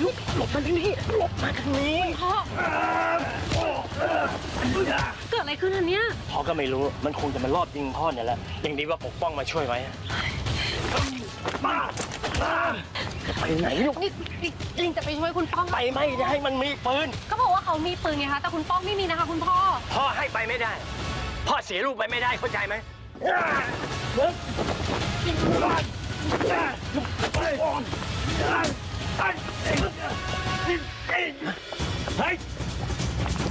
ลูกหลบมาทางนี้หลบมาทางนี้พ่อเกิดอะไรขึ้นอันเนี้ยพ่อก็ไม่รู้มันคงจะมารอบยิงพ่อเนี่ยแหละยังดีว่าปกป้องมาช่วยไว้มาไปไหนลูกนี่ลิงจะไปช่วยคุณป้องไปไม่ได้มันมีปืนก็บอกว่าเขามีปืนไงคะแต่คุณป้องไม่มีนะคะคุณพ่อพ่อให้ไปไม่ได้พ่อเสียลูกไปไม่ได้เข้าใจไหมไป